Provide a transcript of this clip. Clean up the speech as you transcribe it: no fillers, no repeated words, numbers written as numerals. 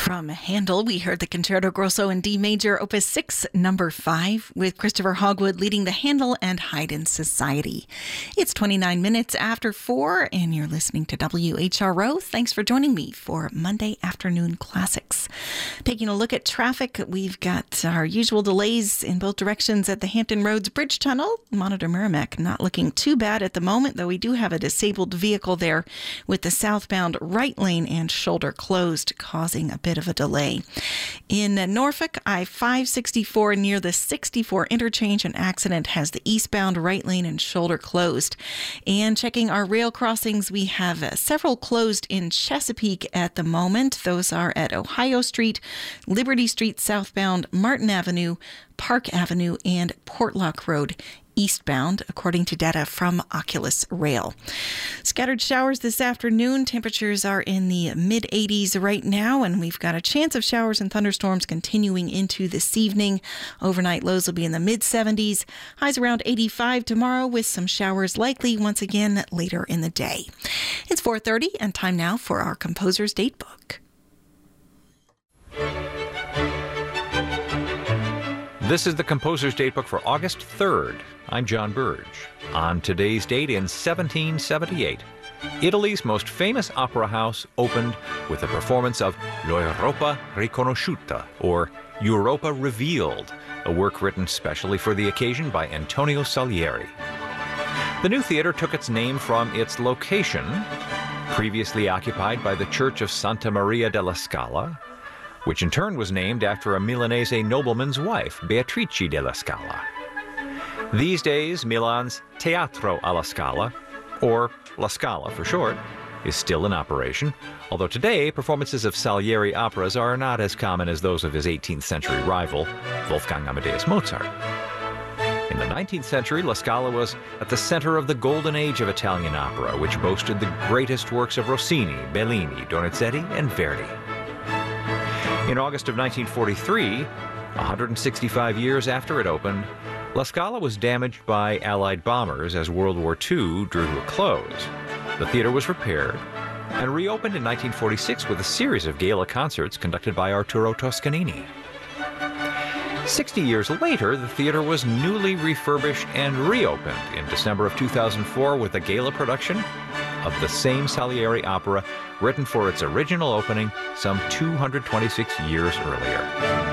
From Handel, we heard the Concerto Grosso in D major, Opus 6, number 5, with Christopher Hogwood leading the Handel and Haydn Society. It's 29 minutes after 4, and you're listening to WHRO. Thanks for joining me for Monday Afternoon Classics. Taking a look at traffic, we've got our usual delays in both directions at the Hampton Roads Bridge Tunnel. Monitor Merrimack not looking too bad at the moment, though we do have a disabled vehicle there with the southbound right lane and shoulder closed, causing a bit of a delay. In Norfolk, I-564 near the 64 interchange, an accident has the eastbound right lane and shoulder closed. And checking our rail crossings, we have several closed in Chesapeake at the moment. Those are at Ohio Street, Liberty Street southbound, Martin Avenue, Park Avenue, and Portlock Road eastbound, according to data from Oculus Rail. Scattered showers this afternoon. Temperatures are in the mid-80s right now, and we've got a chance of showers and thunderstorms continuing into this evening. Overnight lows will be in the mid-70s. Highs around 85 tomorrow, with some showers likely once again later in the day. It's 4:30, and time now for our Composer's Datebook. This is the Composer's Datebook for August 3rd. I'm John Burge. On today's date in 1778, Italy's most famous opera house opened with a performance of L'Europa Riconosciuta, or Europa Revealed, a work written specially for the occasion by Antonio Salieri. The new theater took its name from its location, previously occupied by the Church of Santa Maria della Scala, which in turn was named after a Milanese nobleman's wife, Beatrice della Scala. These days, Milan's Teatro alla Scala, or La Scala for short, is still in operation, although today performances of Salieri operas are not as common as those of his 18th century rival, Wolfgang Amadeus Mozart. In the 19th century, La Scala was at the center of the golden age of Italian opera, which boasted the greatest works of Rossini, Bellini, Donizetti, and Verdi. In August of 1943, 165 years after it opened, La Scala was damaged by Allied bombers as World War II drew to a close. The theater was repaired and reopened in 1946 with a series of gala concerts conducted by Arturo Toscanini. 60 years later, the theater was newly refurbished and reopened in December of 2004 with a gala production of the same Salieri opera written for its original opening some 226 years earlier.